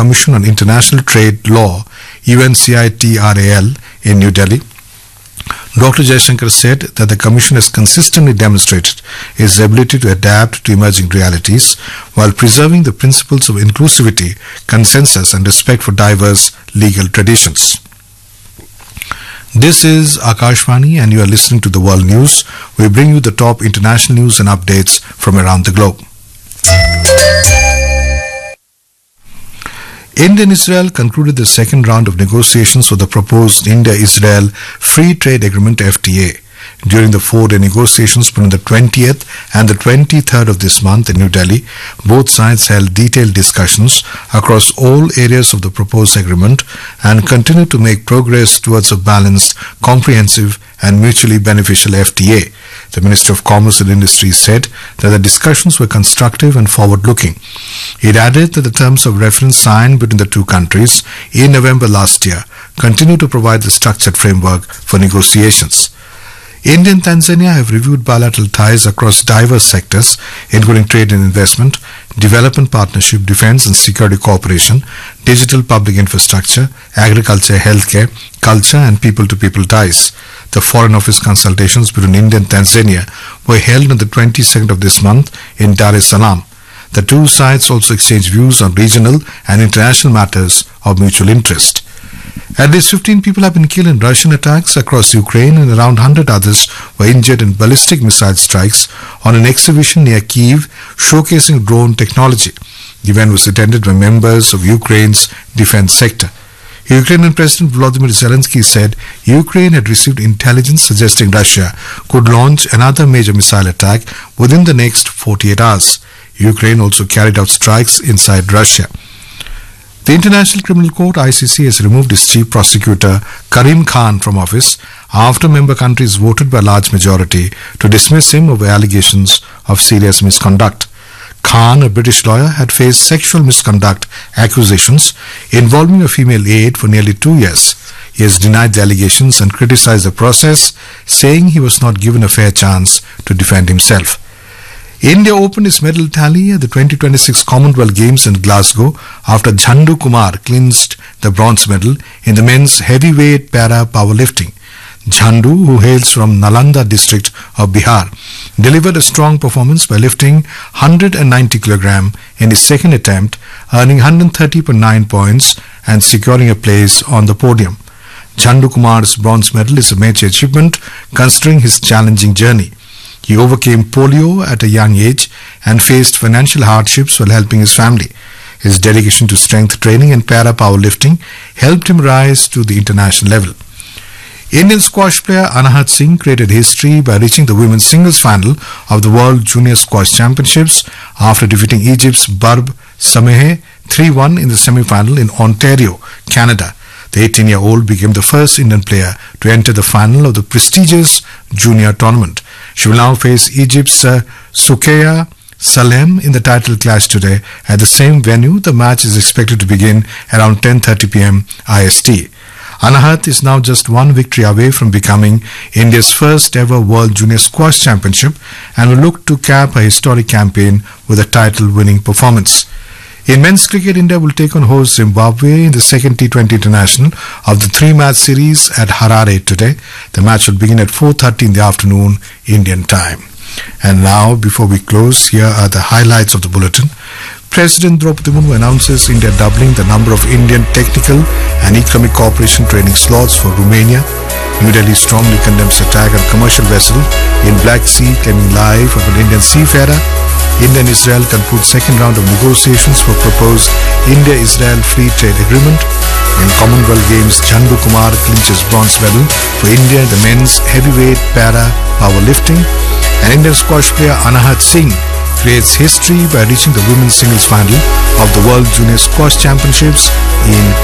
Commission on International Trade Law, UNCITRAL, in New Delhi. Dr. Jaishankar said that the Commission has consistently demonstrated its ability to adapt to emerging realities while preserving the principles of inclusivity, consensus and respect for diverse legal traditions. This is Akashvani and you are listening to the World News. We bring you the top international news and updates from around the globe. India and Israel concluded the second round of negotiations for the proposed India-Israel Free Trade Agreement FTA. During the 4-day negotiations between the 20th and the 23rd of this month in New Delhi, both sides held detailed discussions across all areas of the proposed agreement and continue to make progress towards a balanced, comprehensive and mutually beneficial FTA. The Minister of Commerce and Industry said that the discussions were constructive and forward-looking. It added that the terms of reference signed between the two countries in November last year continue to provide the structured framework for negotiations. India and Tanzania have reviewed bilateral ties across diverse sectors, including trade and investment, development partnership, defense and security cooperation, digital public infrastructure, agriculture, healthcare, culture and people-to-people ties. The Foreign Office consultations between India and Tanzania were held on the 22nd of this month in Dar es Salaam. The two sides also exchanged views on regional and international matters of mutual interest. At least 15 people have been killed in Russian attacks across Ukraine and around 100 others were injured in ballistic missile strikes on an exhibition near Kyiv showcasing drone technology. The event was attended by members of Ukraine's defense sector. Ukrainian President Volodymyr Zelensky said Ukraine had received intelligence suggesting Russia could launch another major missile attack within the next 48 hours. Ukraine also carried out strikes inside Russia. The International Criminal Court (ICC) has removed its chief prosecutor Karim Khan from office after member countries voted by a large majority to dismiss him over allegations of serious misconduct. Khan, a British lawyer, had faced sexual misconduct accusations involving a female aide for nearly 2 years. He has denied the allegations and criticized the process, saying he was not given a fair chance to defend himself. India opened its medal tally at the 2026 Commonwealth Games in Glasgow after Jhandu Kumar clinched the bronze medal in the men's heavyweight para powerlifting. Jhandu, who hails from Nalanda district of Bihar, delivered a strong performance by lifting 190 kg in his second attempt, earning 130.9 points and securing a place on the podium. Jhandu Kumar's bronze medal is a major achievement considering his challenging journey. He overcame polio at a young age and faced financial hardships while helping his family. His dedication to strength training and para powerlifting helped him rise to the international level. Indian squash player Anahat Singh created history by reaching the women's singles final of the World Junior Squash Championships after defeating Egypt's Barb Samehe 3-1 in the semi-final in Ontario, Canada. The 18-year-old became the first Indian player to enter the final of the prestigious junior tournament. She will now face Egypt's Soukeya Salem in the title clash today at the same venue. The match is expected to begin around 10:30 p.m. IST. Anahat is now just one victory away from becoming India's first ever World Junior Squash Championship and will look to cap a historic campaign with a title-winning performance. In men's cricket, India will take on host Zimbabwe in the second T20 International of the 3-match series at Harare today. The match will begin at 4:30 in the afternoon Indian time. And now, before we close, here are the highlights of the bulletin. President Draupadi Murmu announces India doubling the number of Indian technical and economic cooperation training slots for Romania. New Delhi strongly condemns attack on commercial vessel in Black Sea claiming life of an Indian seafarer. India and Israel conclude second round of negotiations for proposed India-Israel Free Trade Agreement. In Commonwealth Games, Jhandu Kumar clinches bronze medal for India in the men's heavyweight para powerlifting. And Indian squash player Anahat Singh creates history by reaching the women's singles final of the World Junior Squash Championships in